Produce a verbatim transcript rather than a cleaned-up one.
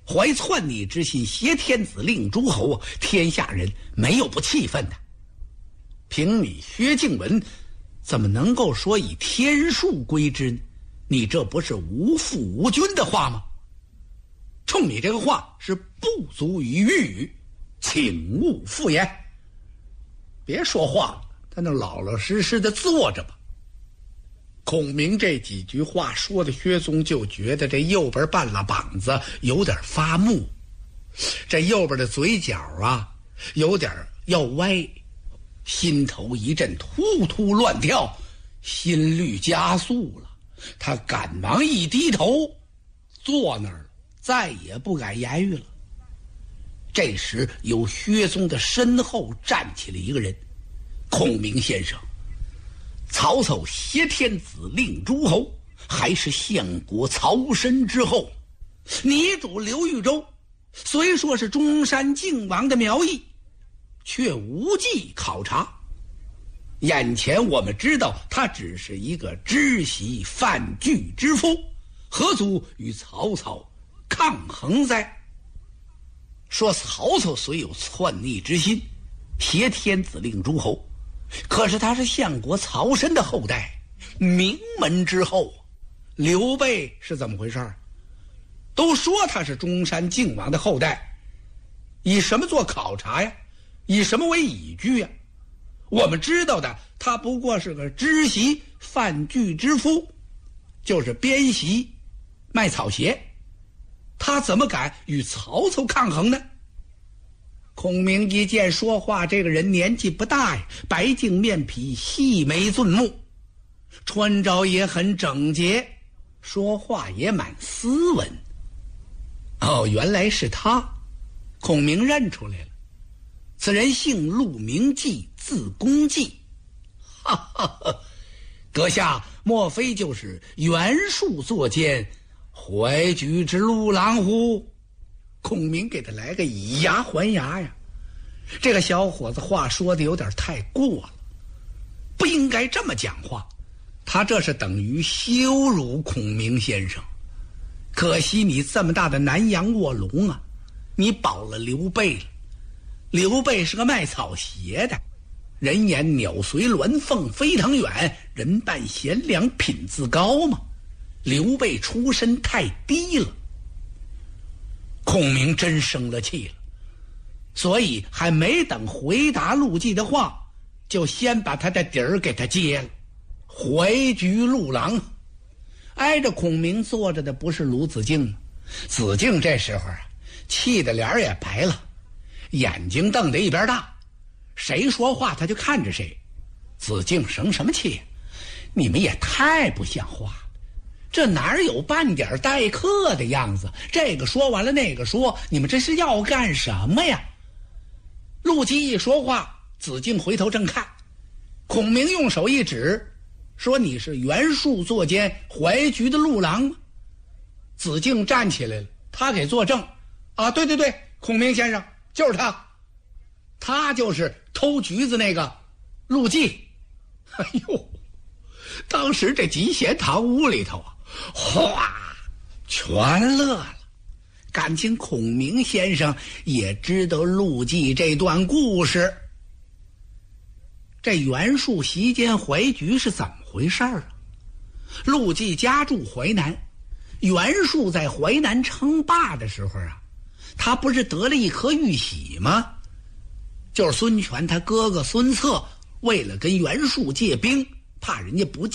怀篡逆之心，挟天子令诸侯啊，天下人没有不气愤的。凭你薛敬文怎么能够说以天数归之呢？你这不是无父无君的话吗？冲你这个话是不足于喻语，请勿复言。别说话了，在那老老实实的坐着吧。孔明这几句话说的，薛宗就觉得这右边半拉膀子有点发木，这右边的嘴角啊有点要歪，心头一阵突突乱跳，心率加速了。他赶忙一低头坐那儿了，再也不敢言语了。这时由薛宗的身后站起了一个人，孔明先生，曹操挟天子令诸侯，还是献国曹参之后。你主刘豫州虽说是中山靖王的苗裔，却无迹考察。眼前我们知道他只是一个知席范雎之夫，何足与曹操抗衡哉？说曹操虽有篡逆之心，挟天子令诸侯，可是他是献国曹参的后代，名门之后。刘备是怎么回事？都说他是中山靖王的后代，以什么做考察呀？以什么为依据呀？我们知道的，他不过是个知席范雎之夫，就是编席卖草鞋，他怎么敢与曹操抗衡呢？孔明一见说话这个人年纪不大呀，白净面皮，细眉俊目，穿着也很整洁，说话也蛮斯文。哦，原来是他。孔明认出来了，此人姓陆，名季，字公季。哈哈哈，阁下莫非就是袁术作监怀举之陆郎乎？孔明给他来个以牙还牙呀！这个小伙子话说的有点太过了，不应该这么讲话。他这是等于羞辱孔明先生。可惜你这么大的南阳卧龙啊，你保了刘备了。刘备是个卖草鞋的，人言鸟随鸾凤飞腾远，人伴贤良品自高嘛。刘备出身太低了。孔明真生了气了，所以还没等回答陆绩的话，就先把他的底儿给他揭了。怀举陆郎，挨着孔明坐着的不是鲁子敬吗？子敬这时候啊，气得脸也白了，眼睛瞪得一边大，谁说话他就看着谁。子敬生什么气？你们也太不像话了，这哪有半点待客的样子？这个说完了那个说，你们这是要干什么呀？陆绩一说话，子敬回头正看，孔明用手一指，说你是袁术作监怀举的陆郎吗？子敬站起来了，他给作证啊，对对对，孔明先生就是他，他就是偷橘子那个陆绩。哎呦，当时这集贤堂屋里头啊，哗，全乐了。感情孔明先生也知道陆绩这段故事。这袁术席间怀举是怎么回事啊？陆绩家住淮南，袁术在淮南称霸的时候啊，他不是得了一颗玉玺吗？就是孙权他哥哥孙策为了跟袁术借兵，怕人家不